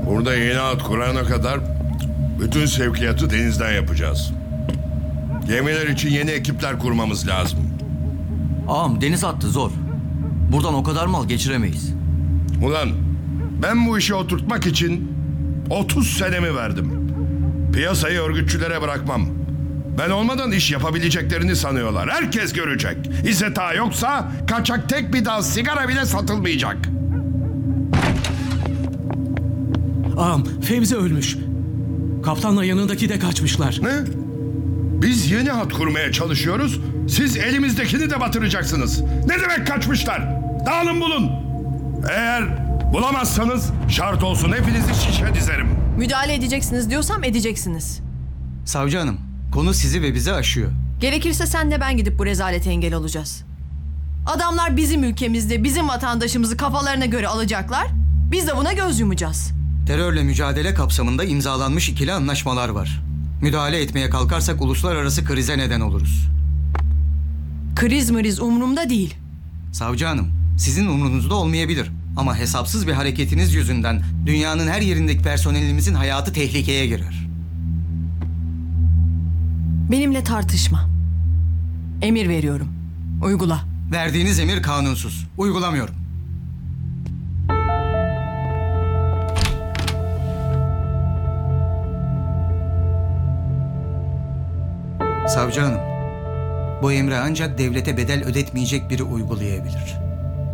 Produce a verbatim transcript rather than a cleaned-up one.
Burada yeni hat kurana kadar bütün sevkiyatı denizden yapacağız. Gemiler için yeni ekipler kurmamız lazım. Ağam deniz hattı zor. Buradan o kadar mal geçiremeyiz. Ulan ben bu işi oturtmak için otuz senemi verdim. Piyasayı örgütçülere bırakmam. Ben olmadan iş yapabileceklerini sanıyorlar. Herkes görecek. İzzet Ağa yoksa kaçak tek bir dal sigara bile satılmayacak. Ağam, Fevzi ölmüş. Kaptanla yanındaki de kaçmışlar. Ne? Biz yeni hat kurmaya çalışıyoruz. Siz elimizdekini de batıracaksınız. Ne demek kaçmışlar? Dağılın bulun. Eğer bulamazsanız şart olsun hepinizi şişe dizerim. Müdahale edeceksiniz diyorsam edeceksiniz. Savcı hanım, konu sizi ve bizi aşıyor. Gerekirse senle ben gidip bu rezalete engel olacağız. Adamlar bizim ülkemizde bizim vatandaşımızı kafalarına göre alacaklar. Biz de buna göz yumacağız. Terörle mücadele kapsamında imzalanmış ikili anlaşmalar var. Müdahale etmeye kalkarsak uluslararası krize neden oluruz. Kriz mriz umurumda değil. Savcı hanım, sizin umrunuzda olmayabilir. Ama hesapsız bir hareketiniz yüzünden dünyanın her yerindeki personelimizin hayatı tehlikeye girer. Benimle tartışma. Emir veriyorum. Uygula. Verdiğiniz emir kanunsuz. Uygulamıyorum. Savcı hanım, bu emri ancak devlete bedel ödetmeyecek biri uygulayabilir.